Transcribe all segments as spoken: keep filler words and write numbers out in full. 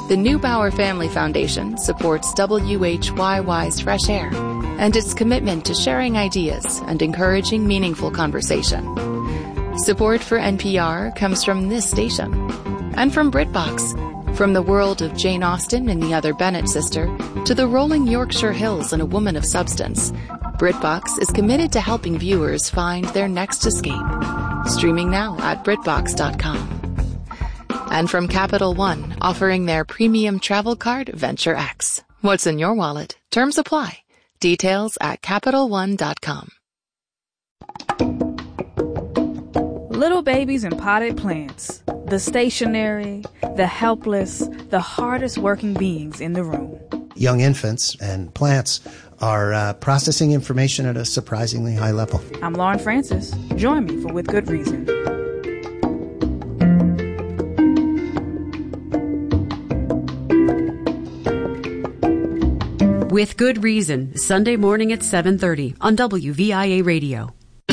The Neubauer Family Foundation supports W H Y Y's Fresh Air and its commitment to sharing ideas and encouraging meaningful conversation. Support for N P R comes from this station and from BritBox. From the world of Jane Austen and the Other Bennet Sister to the rolling Yorkshire Hills and A Woman of Substance, BritBox is committed to helping viewers find their next escape. Streaming now at BritBox dot com. And from Capital One, offering their premium travel card, Venture X. What's in your wallet? Terms apply. Details at Capital One dot com. Little babies and potted plants, the stationary, the helpless, the hardest working beings in the room. Young infants and plants are uh, processing information at a surprisingly high level. I'm Lauren Francis. Join me for With Good Reason. With Good Reason, Sunday morning at seven thirty on W V I A Radio.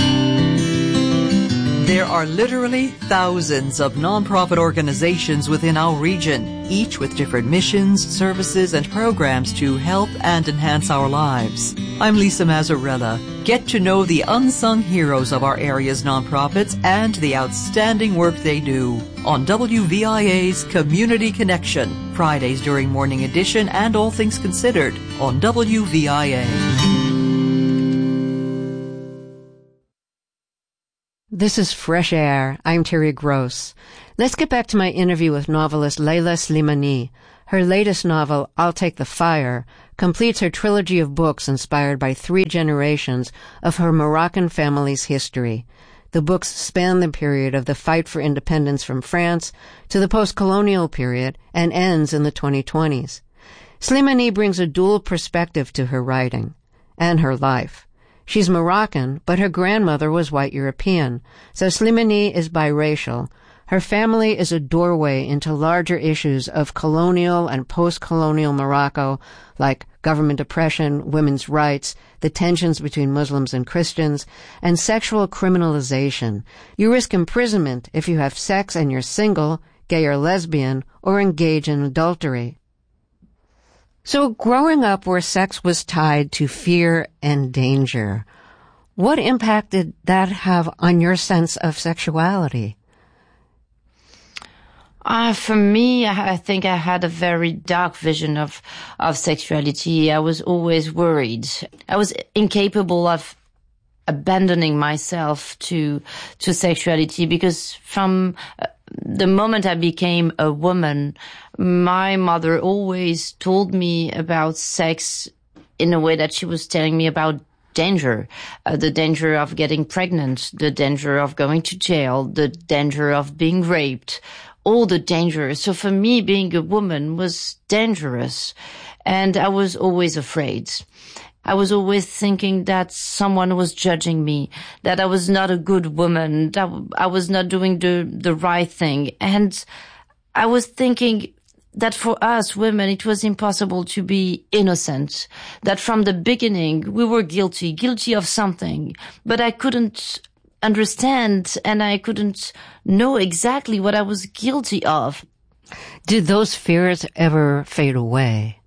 There are literally thousands of nonprofit organizations within our region, each with different missions, services, and programs to help and enhance our lives. I'm Lisa Mazzarella. Get to know the unsung heroes of our area's nonprofits and the outstanding work they do on W V I A's Community Connection, Fridays during Morning Edition and All Things Considered on W V I A. This is Fresh Air. I'm Terry Gross. Let's get back to my interview with novelist Leila Slimani. Her latest novel, I'll Take the Fire, completes her trilogy of books inspired by three generations of her Moroccan family's history. The books span the period of the fight for independence from France to the post-colonial period and ends in the twenty twenties. Slimani brings a dual perspective to her writing and her life. She's Moroccan, but her grandmother was white European, so Slimani is biracial. Her family is a doorway into larger issues of colonial and post-colonial Morocco, like government oppression, women's rights, the tensions between Muslims and Christians, and sexual criminalization. You risk imprisonment if you have sex and you're single, gay or lesbian, or engage in adultery. So growing up where sex was tied to fear and danger, what impact did that have on your sense of sexuality? Uh, for me, I think I had a very dark vision of, of sexuality. I was always worried. I was incapable of abandoning myself to, to sexuality because from uh, the moment I became a woman, my mother always told me about sex in a way that she was telling me about danger, uh, the danger of getting pregnant, the danger of going to jail, the danger of being raped, all the dangers. So for me, being a woman was dangerous, and I was always afraid. I was always thinking that someone was judging me, that I was not a good woman, that I was not doing the, the right thing. And I was thinking that for us women, it was impossible to be innocent, that from the beginning we were guilty, guilty of something, but I couldn't understand and I couldn't know exactly what I was guilty of. Did those fears ever fade away?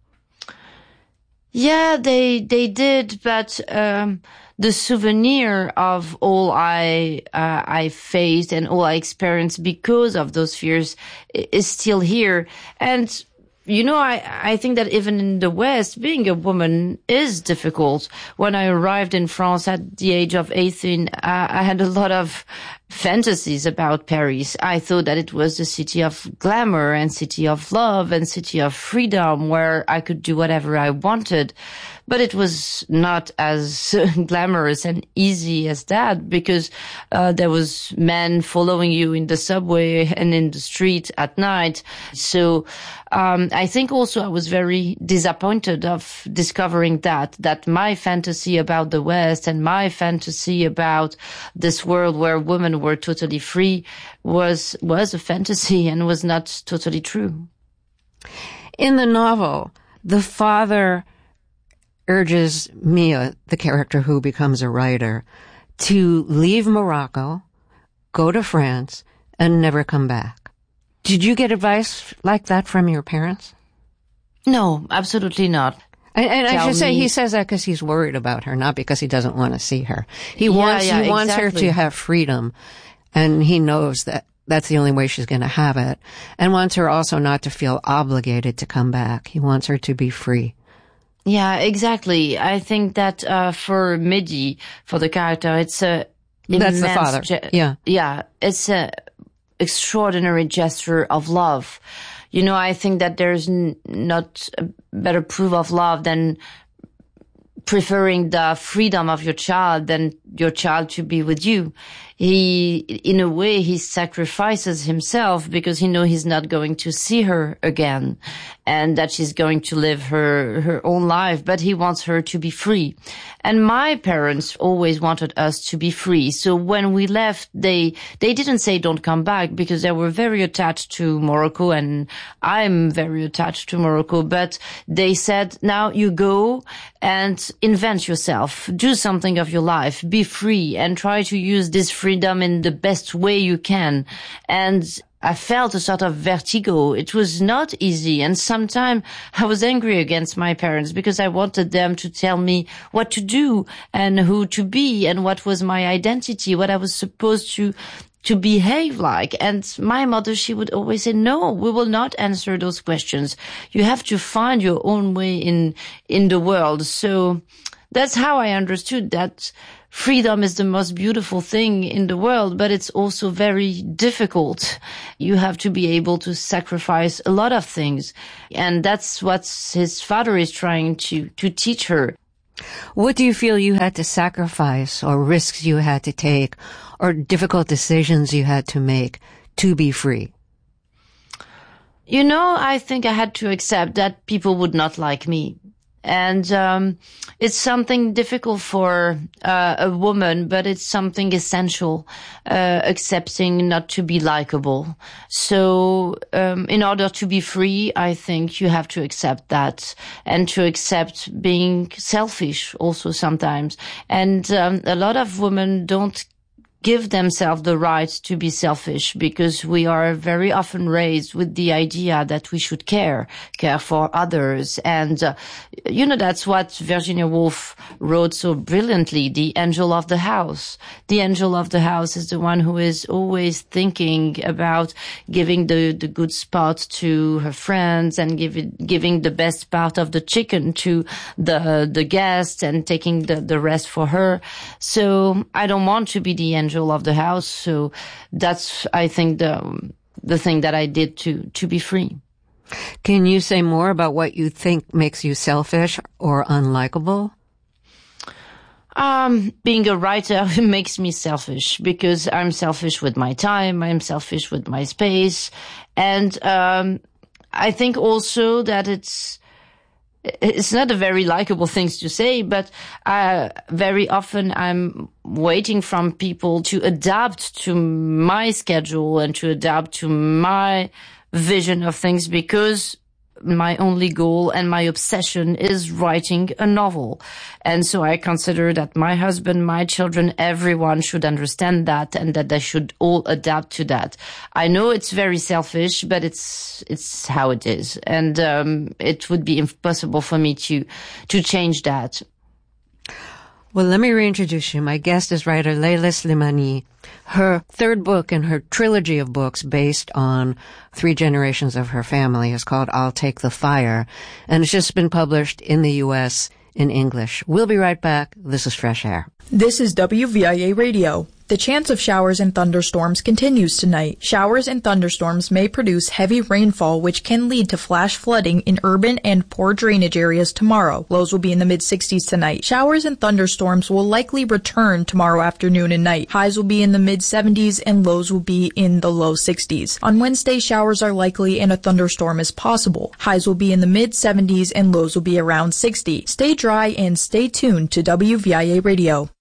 Yeah, they they did, but um the souvenir of all I uh, I faced and all I experienced because of those fears is still here. And you know, I I think that even in the West, being a woman is difficult. When I arrived in France at the age of eighteen, I, I had a lot of fantasies about Paris. I thought that it was a city of glamour and city of love and city of freedom where I could do whatever I wanted. But it was not as glamorous and easy as that because uh, there was men following you in the subway and in the street at night. So um, I think also I was very disappointed of discovering that, that my fantasy about the West and my fantasy about this world where women were totally free was was a fantasy and was not totally true. In the novel, the father urges Mia, the character who becomes a writer, to leave Morocco, go to France, and never come back. Did you get advice like that from your parents? No, absolutely not. And, and I should say me. he says that because he's worried about her, not because he doesn't want to see her. He Yeah, wants yeah, he wants exactly. her to have freedom, and he knows that that's the only way she's going to have it, and wants her also not to feel obligated to come back. He wants her to be free. Yeah, exactly. I think that uh, for Mehdi, for the character, it's a That's the immense father. ge- Yeah. Yeah, it's a extraordinary gesture of love. You know, I think that there's n- not a better proof of love than preferring the freedom of your child than your child to be with you. He, in a way, he sacrifices himself because he knows he's not going to see her again and that she's going to live her, her own life, but he wants her to be free. And my parents always wanted us to be free. So when we left, they, they didn't say don't come back because they were very attached to Morocco and I'm very attached to Morocco, but they said, now you go and invent yourself, do something of your life, be free and try to use this freedom in the best way you can. And I felt a sort of vertigo. It was not easy. And sometimes I was angry against my parents because I wanted them to tell me what to do and who to be and what was my identity, what I was supposed to to behave like. And my mother, she would always say, no, we will not answer those questions. You have to find your own way in in the world. So that's how I understood that freedom is the most beautiful thing in the world, but it's also very difficult. You have to be able to sacrifice a lot of things. And that's what his father is trying to, to teach her. What do you feel you had to sacrifice, or risks you had to take, or difficult decisions you had to make to be free? You know, I think I had to accept that people would not like me. And um it's something difficult for uh, a woman, but it's something essential, uh, accepting not to be likable. So um in order to be free, I think you have to accept that and to accept being selfish also sometimes. And um, a lot of women don't give themselves the right to be selfish because we are very often raised with the idea that we should care, care for others. And, uh, you know, that's what Virginia Woolf wrote so brilliantly, the angel of the house. The angel of the house is the one who is always thinking about giving the, the good spot to her friends and giving, giving the best part of the chicken to the, the guests and taking the, the rest for her. So I don't want to be the angel of the house. So that's, I think, the the thing that I did to to be free. Can you say more about what you think makes you selfish or unlikable? Um, being a writer makes me selfish because I'm selfish with my time. I'm selfish with my space. And um, I think also that it's It's not a very likable thing to say, but uh, very often I'm waiting from people to adapt to my schedule and to adapt to my vision of things because my only goal and my obsession is writing a novel. And so I consider that my husband, my children, everyone should understand that and that they should all adapt to that. I know it's very selfish, but it's, it's how it is. And, um, it would be impossible for me to, to change that. Well, let me reintroduce you. My guest is writer Leila Slimani. Her third book in her trilogy of books based on three generations of her family is called I'll Take the Fire, and it's just been published in the U S in English. We'll be right back. This is Fresh Air. This is W V I A Radio. The chance of showers and thunderstorms continues tonight. Showers and thunderstorms may produce heavy rainfall, which can lead to flash flooding in urban and poor drainage areas tomorrow. Lows will be in the mid sixties tonight. Showers and thunderstorms will likely return tomorrow afternoon and night. Highs will be in the mid seventies and lows will be in the low sixties. On Wednesday, showers are likely and a thunderstorm is possible. Highs will be in the mid seventies and lows will be around sixty. Stay dry and stay tuned to W V I A Radio.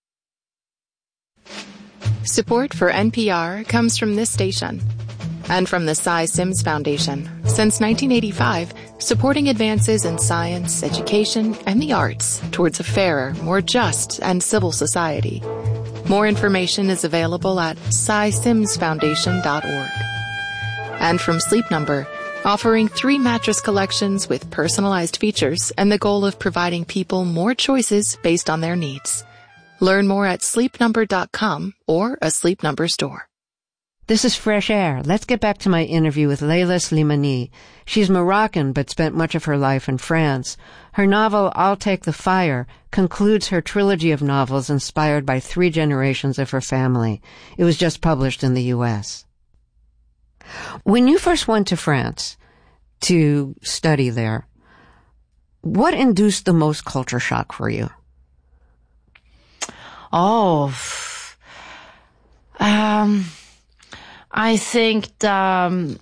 Support for N P R comes from this station and from the Cy Sims Foundation. Since nineteen eighty-five, supporting advances in science, education, and the arts towards a fairer, more just, and civil society. More information is available at cy sims foundation dot org. And from Sleep Number, offering three mattress collections with personalized features and the goal of providing people more choices based on their needs. Learn more at sleep number dot com or a Sleep Number store. This is Fresh Air. Let's get back to my interview with Leila Slimani. She's Moroccan but spent much of her life in France. Her novel, I'll Take the Fire, concludes her trilogy of novels inspired by three generations of her family. It was just published in the U S. When you first went to France to study there, what induced the most culture shock for you? Oh, um... I think um,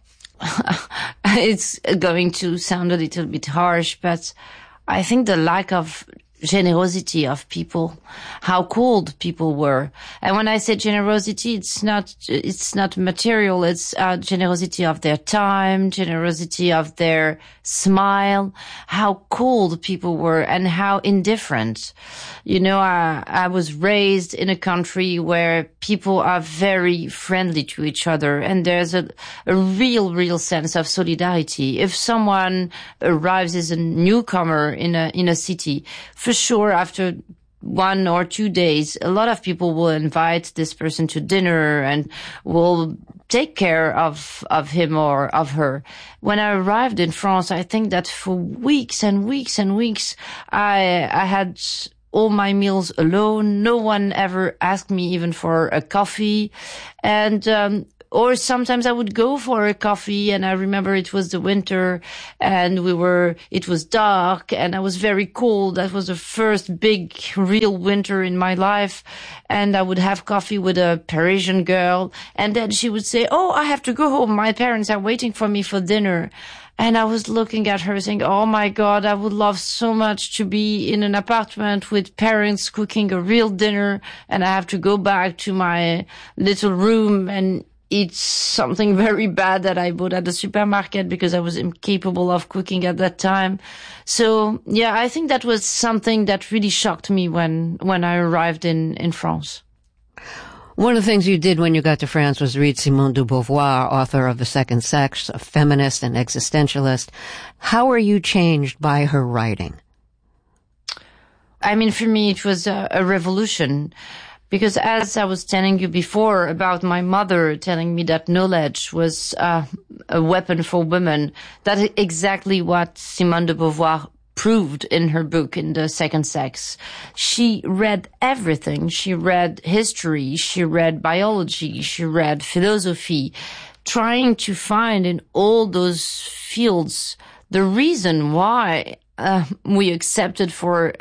it's going to sound a little bit harsh, but I think the lack of generosity of people, how cold people were. And when I say generosity, it's not, it's not material. It's uh, generosity of their time, generosity of their smile, how cold people were and how indifferent. You know, I, I was raised in a country where people are very friendly to each other, and there's a, a real, real sense of solidarity. If someone arrives as a newcomer in a, in a city, for sure, after one or two days, a lot of people will invite this person to dinner and will take care of, of him or of her. When I arrived in France, I think that for weeks and weeks and weeks, I, I had all my meals alone. No one ever asked me even for a coffee. And, um, or sometimes I would go for a coffee, and I remember it was the winter and we were, it was dark and I was very cold. That was the first big real winter in my life. And I would have coffee with a Parisian girl, and then she would say, "Oh, I have to go home. My parents are waiting for me for dinner." And I was looking at her saying, "Oh my God, I would love so much to be in an apartment with parents cooking a real dinner, and I have to go back to my little room and eat something very bad that I bought at the supermarket because I was incapable of cooking at that time." So yeah, I think that was something that really shocked me when, when I arrived in, in France. One of the things you did when you got to France was read Simone de Beauvoir, author of The Second Sex, a feminist and existentialist. How were you changed by her writing? I mean, for me, it was a, a revolution. Because as I was telling you before about my mother telling me that knowledge was uh, a weapon for women, that's exactly what Simone de Beauvoir proved in her book, in The Second Sex. She read everything. She read history, she read biology, she read philosophy, trying to find in all those fields the reason why uh, we accepted for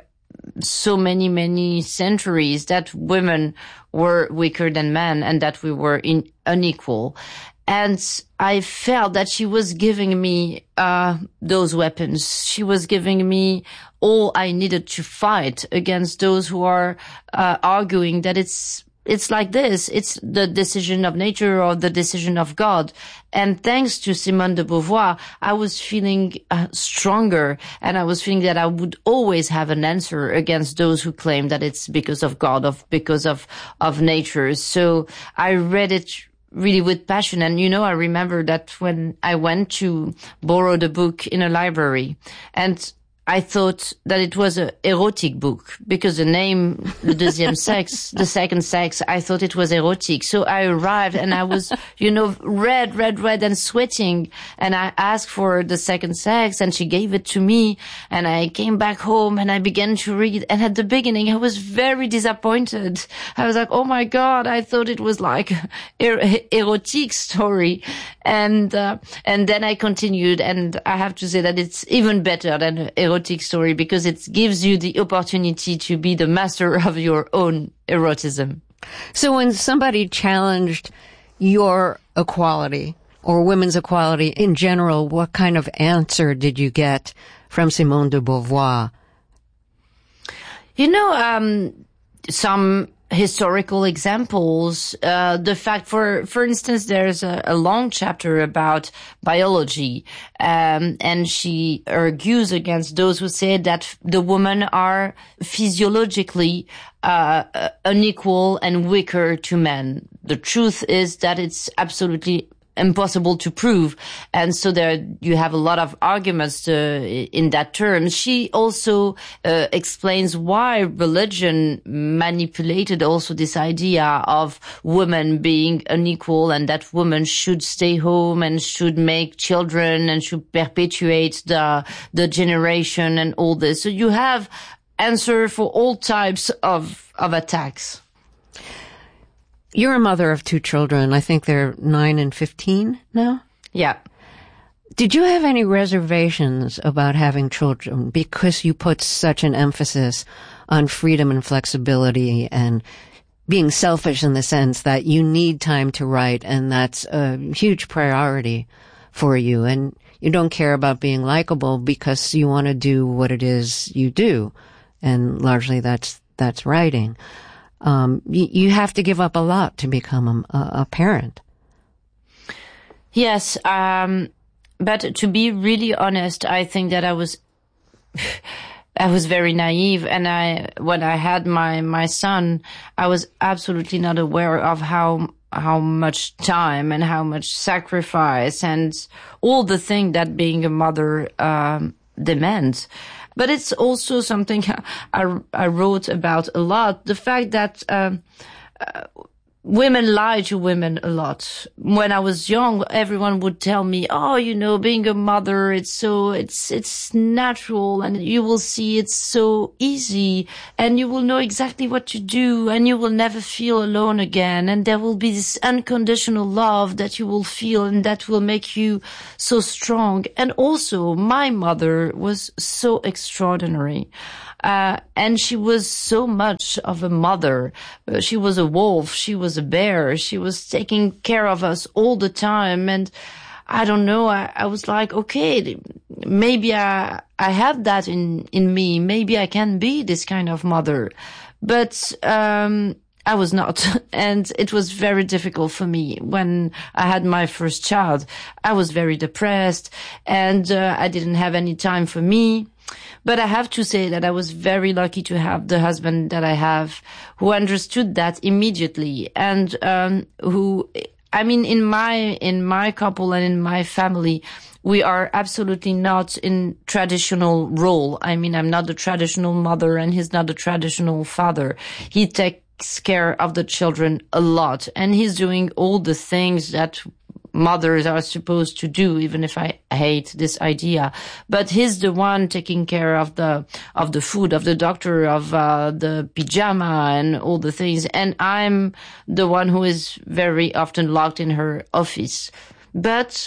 so many, many centuries that women were weaker than men and that we were in, unequal. And I felt that she was giving me uh those weapons. She was giving me all I needed to fight against those who are uh arguing that it's It's like this. It's the decision of nature or the decision of God. And thanks to Simone de Beauvoir, I was feeling uh, stronger, and I was feeling that I would always have an answer against those who claim that it's because of God, of because of, of nature. So I read it really with passion. And, you know, I remember that when I went to borrow the book in a library, and I thought that it was an erotic book because the name, Le Deuxième Sexe, the second sex, I thought it was erotic. So I arrived and I was, you know, red, red, red and sweating. And I asked for the second sex and she gave it to me. And I came back home and I began to read. And at the beginning, I was very disappointed. I was like, oh my God, I thought it was like er- erotic story. And, uh, and then I continued, and I have to say that it's even better than an erotic story because it gives you the opportunity to be the master of your own erotism. So when somebody challenged your equality or women's equality in general, what kind of answer did you get from Simone de Beauvoir? You know, um, some historical examples, uh, the fact, for, for instance, there's a, a long chapter about biology, um, and she argues against those who say that the women are physiologically, uh, unequal and weaker to men. The truth is that it's absolutely impossible to prove. And so there you have a lot of arguments uh, in that term. She also uh, explains why religion manipulated also this idea of women being unequal and that women should stay home and should make children and should perpetuate the the generation and all this. So you have answer for all types of of attacks. You're a mother of two children. I think they're nine and fifteen now? Yeah. Did you have any reservations about having children because you put such an emphasis on freedom and flexibility and being selfish in the sense that you need time to write and that's a huge priority for you and you don't care about being likable because you want to do what it is you do and largely that's that's writing. Um, you, you have to give up a lot to become a, a parent. Yes, um, but to be really honest, I think that I was, I was very naive. And I, when I had my, my son, I was absolutely not aware of how, how much time and how much sacrifice and all the things that being a mother, um, demands. But it's also something I, I wrote about a lot. The fact that um, uh, women lie to women a lot. When I was young, everyone would tell me, oh, you know, being a mother, it's so, it's, it's natural and you will see it's so easy and you will know exactly what to do and you will never feel alone again. And there will be this unconditional love that you will feel and that will make you so strong. And also my mother was so extraordinary. Uh, and she was so much of a mother. Uh, she was a wolf. She was a bear. She was taking care of us all the time. And I don't know. I, I was like, okay, maybe I, I have that in, in me. Maybe I can be this kind of mother. But, um, I was not. And it was very difficult for me when I had my first child. I was very depressed and, uh, I didn't have any time for me. But I have to say that I was very lucky to have the husband that I have who understood that immediately and, um, who, I mean, in my, in my couple and in my family, we are absolutely not in traditional role. I mean, I'm not the traditional mother and he's not the traditional father. He takes care of the children a lot and he's doing all the things that mothers are supposed to do, even if I hate this idea. But he's the one taking care of the, of the food, of the doctor, of, uh, the pajama and all the things. And I'm the one who is very often locked in her office. But,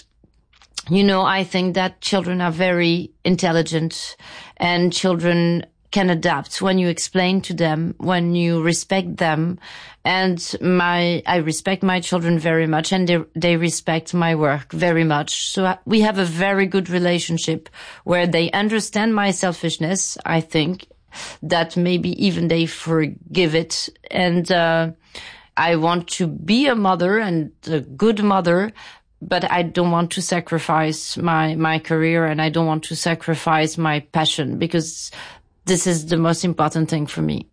you know, I think that children are very intelligent and children can adapt when you explain to them, when you respect them. And my, I respect my children very much and they, they respect my work very much. So we have a very good relationship where they understand my selfishness. I think that maybe even they forgive it. And, uh, I want to be a mother and a good mother, but I don't want to sacrifice my, my career and I don't want to sacrifice my passion because this is the most important thing for me.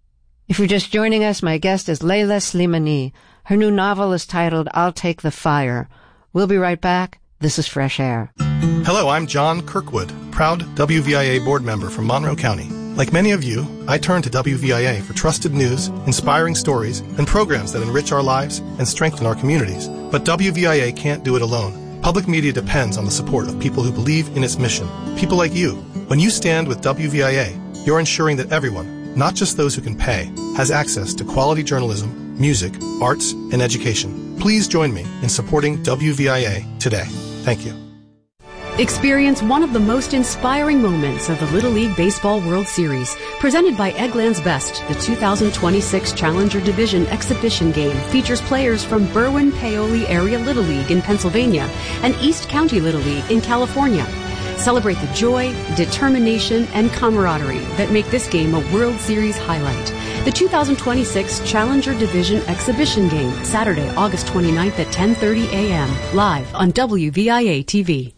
If you're just joining us, my guest is Leila Slimani. Her new novel is titled I'll Take the Fire. We'll be right back. This is Fresh Air. Hello, I'm John Kirkwood, proud W V I A board member from Monroe County. Like many of you, I turn to W V I A for trusted news, inspiring stories, and programs that enrich our lives and strengthen our communities. But W V I A can't do it alone. Public media depends on the support of people who believe in its mission. People like you. When you stand with W V I A, you're ensuring that everyone, not just those who can pay, has access to quality journalism, music, arts, and education. Please join me in supporting W V I A today. Thank you. Experience one of the most inspiring moments of the Little League Baseball World Series, presented by Eggland's Best. The two thousand twenty-six Challenger Division exhibition game features players from Berwyn-Paoli Area Little League in Pennsylvania and East County Little League in California. Celebrate the joy, determination, and camaraderie that make this game a World Series highlight. The two thousand twenty-six Challenger Division exhibition game, Saturday, August twenty-ninth at ten thirty a.m., live on W V I A T V.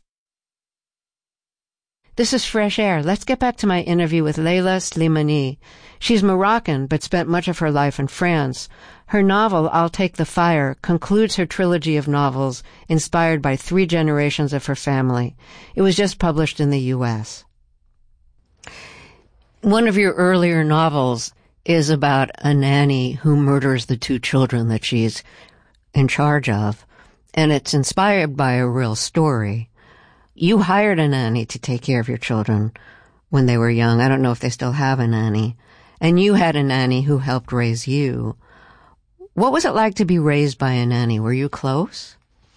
This is Fresh Air. Let's get back to my interview with Leila Slimani. She's Moroccan, but spent much of her life in France. Her novel, I'll Take the Fire, concludes her trilogy of novels inspired by three generations of her family. It was just published in the U S. One of your earlier novels is about a nanny who murders the two children that she's in charge of, and it's inspired by a real story. You hired a nanny to take care of your children when they were young. I don't know if they still have a nanny. And you had a nanny who helped raise you. What was it like to be raised by a nanny? Were you close?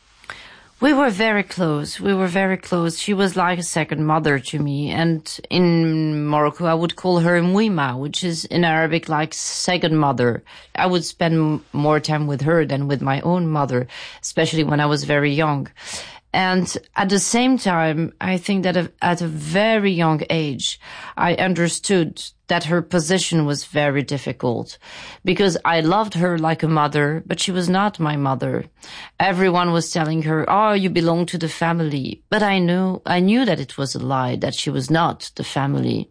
We were very close. We were very close. She was like a second mother to me. And in Morocco, I would call her Mouima, which is in Arabic like second mother. I would spend more time with her than with my own mother, especially when I was very young. And at the same time, I think that at a very young age, I understood that her position was very difficult because I loved her like a mother, but she was not my mother. Everyone was telling her, oh, you belong to the family. But I knew, I knew that it was a lie, that she was not the family.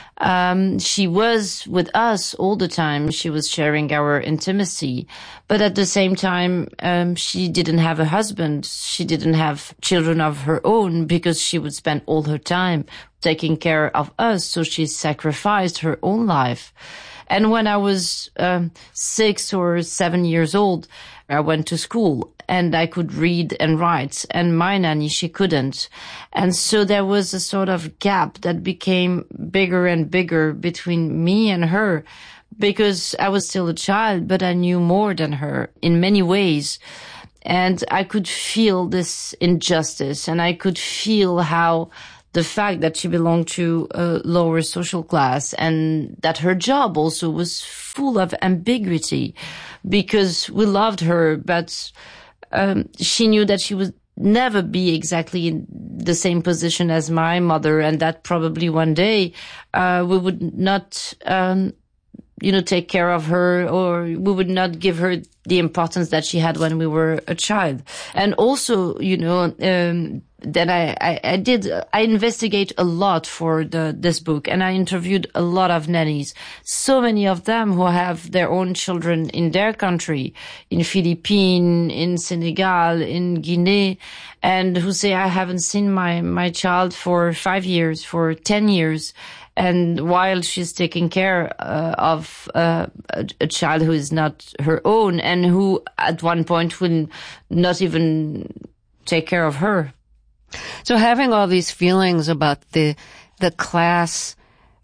Um, she was with us all the time. She was sharing our intimacy. But at the same time, um, she didn't have a husband. She didn't have children of her own because she would spend all her time taking care of us. So she sacrificed her own life. And when I was um, six or seven years old, I went to school and I could read and write, and my nanny, she couldn't. And so there was a sort of gap that became bigger and bigger between me and her because I was still a child, but I knew more than her in many ways. And I could feel this injustice, and I could feel how the fact that she belonged to a lower social class and that her job also was full of ambiguity because we loved her, but um, she knew that she would never be exactly in the same position as my mother, and that probably one day uh, we would not um, you know, take care of her, or we would not give her the importance that she had when we were a child. And also, you know, um, that I, I, I did, I investigate a lot for the, this book, and I interviewed a lot of nannies. So many of them who have their own children in their country, in Philippines, in Senegal, in Guinea, and who say, I haven't seen my, my child for five years, for ten years. And while she's taking care uh, of uh, a, a child who is not her own and who at one point will not even take care of her. So having all these feelings about the the class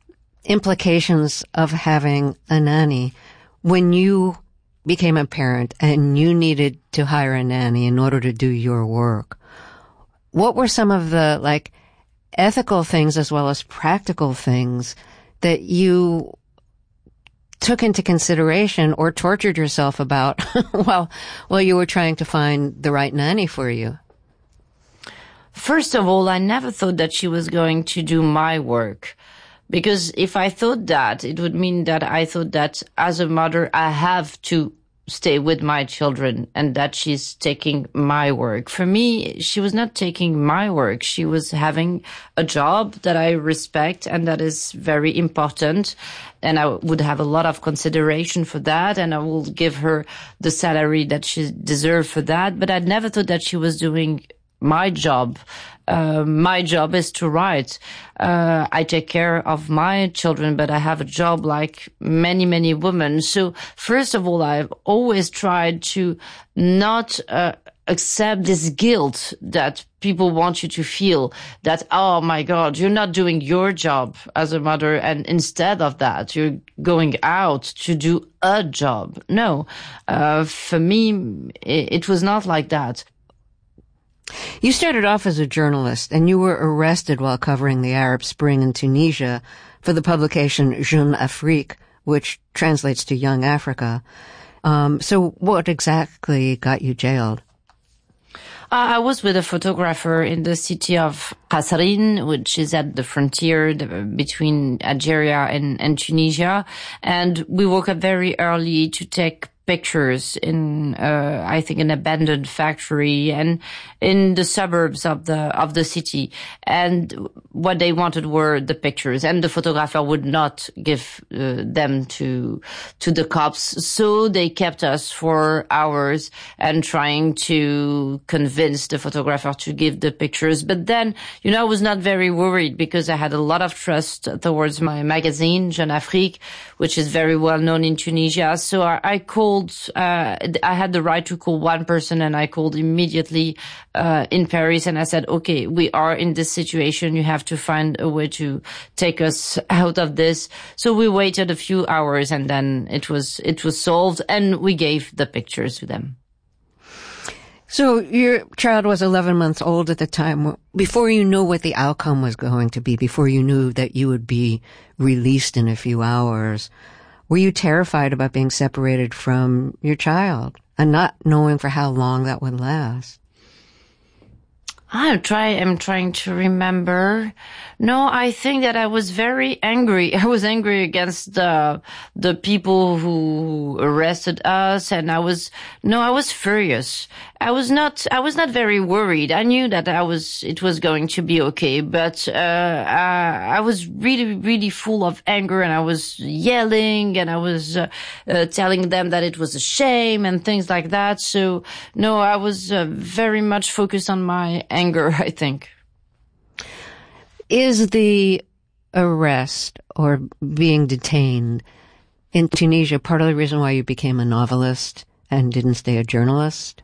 implications of having a nanny, when you became a parent and you needed to hire a nanny in order to do your work, what were some of the, like, ethical things as well as practical things that you took into consideration or tortured yourself about while while you were trying to find the right nanny for you? First of all, I never thought that she was going to do my work, because if I thought that, it would mean that I thought that as a mother, I have to stay with my children and that she's taking my work. For me, she was not taking my work. She was having a job that I respect and that is very important. And I would have a lot of consideration for that. And I will give her the salary that she deserved for that. But I never thought that she was doing my job. Uh, my job is to write. Uh, I take care of my children, but I have a job like many, many women. So first of all, I've always tried to not uh, accept this guilt that people want you to feel that, oh my God, you're not doing your job as a mother. And instead of that, you're going out to do a job. No, uh, for me, it, it was not like that. You started off as a journalist, and you were arrested while covering the Arab Spring in Tunisia for the publication Jeune Afrique, which translates to Young Africa. Um, so what exactly got you jailed? Uh, I was with a photographer in the city of Kasserine, which is at the frontier between Algeria and, and Tunisia. And we woke up very early to take pictures in, uh, I think, an abandoned factory and in the suburbs of the, of the city. And what they wanted were the pictures, and the photographer would not give uh, them to, to the cops. So they kept us for hours and trying to convince the photographer to give the pictures. But then, you know, I was not very worried because I had a lot of trust towards my magazine, Jeune Afrique, which is very well known in Tunisia. So I, I called, uh, I had the right to call one person, and I called immediately, uh, in Paris, and I said, okay, we are in this situation. You have to find a way to take us out of this. So we waited a few hours, and then it was, it was solved, and we gave the pictures to them. So your child was eleven months old at the time. Before you knew what the outcome was going to be, before you knew that you would be released in a few hours, were you terrified about being separated from your child and not knowing for how long that would last? I'm try, I'm trying to remember. No, I think that I was very angry. I was angry against the, the people who arrested us. And I was, no, I was furious. I was not, I was not very worried. I knew that I was, it was going to be okay. But, uh, I, I was really, really full of anger, and I was yelling, and I was, uh, uh, telling them that it was a shame and things like that. So, no, I was uh, very much focused on my anger. Anger, I think. Is the arrest or being detained in Tunisia part of the reason why you became a novelist and didn't stay a journalist?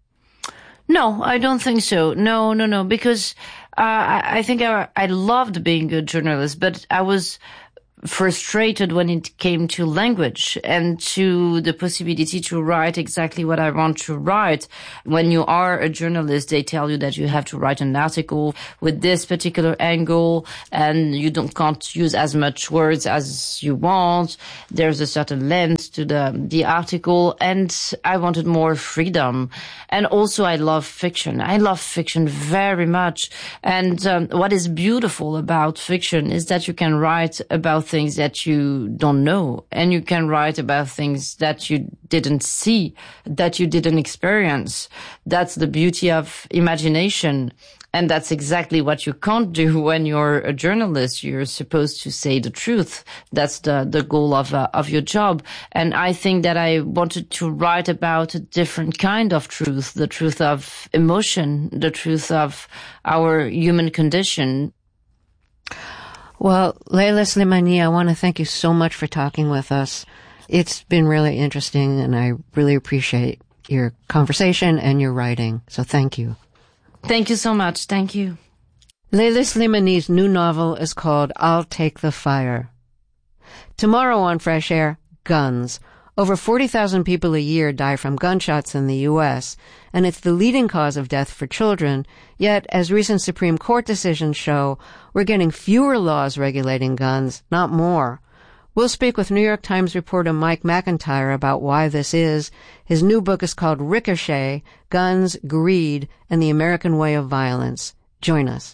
No, I don't think so. No, no, no, because uh, I, I think I, I loved being a journalist, but I was frustrated when it came to language and to the possibility to write exactly what I want to write. When you are a journalist, they tell you that you have to write an article with this particular angle, and you don't can't use as much words as you want. There's a certain length to the the article, and I wanted more freedom. And also, I love fiction. I love fiction very much. And um, what is beautiful about fiction is that you can write about things that you don't know, and you can write about things that you didn't see, that you didn't experience. That's the beauty of imagination. And that's exactly what you can't do when you're a journalist. You're supposed to say the truth. That's the, the goal of, uh, of your job. And I think that I wanted to write about a different kind of truth, the truth of emotion, the truth of our human condition. Well, Leila Slimani, I want to thank you so much for talking with us. It's been really interesting, and I really appreciate your conversation and your writing. So thank you. Thank you so much. Thank you. Leila Slimani's new novel is called I'll Take the Fire. Tomorrow on Fresh Air, guns. Over forty thousand people a year die from gunshots in the U S, and it's the leading cause of death for children. Yet, as recent Supreme Court decisions show, we're getting fewer laws regulating guns, not more. We'll speak with New York Times reporter Mike McIntyre about why this is. His new book is called Ricochet, Guns, Greed, and the American Way of Violence. Join us.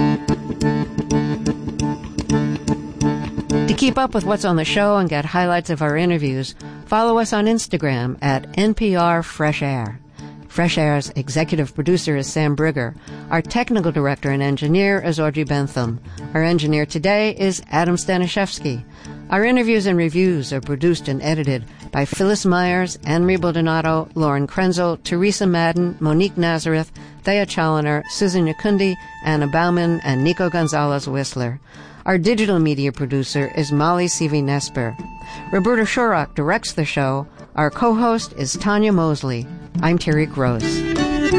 To keep up with what's on the show and get highlights of our interviews, follow us on Instagram at N P R Fresh Air. Fresh Air's executive producer is Sam Brigger. Our technical director and engineer is Audrey Bentham. Our engineer today is Adam Staniszewski. Our interviews and reviews are produced and edited by Phyllis Myers, Anne-Marie Baldonado, Lauren Krenzel, Teresa Madden, Monique Nazareth, Thea Challoner, Susan Yakundi, Anna Bauman, and Nico Gonzalez-Whistler. Our digital media producer is Molly Seavey-Nesper. Roberta Shorrock directs the show. Our co-host is Tanya Mosley. I'm Terry Gross.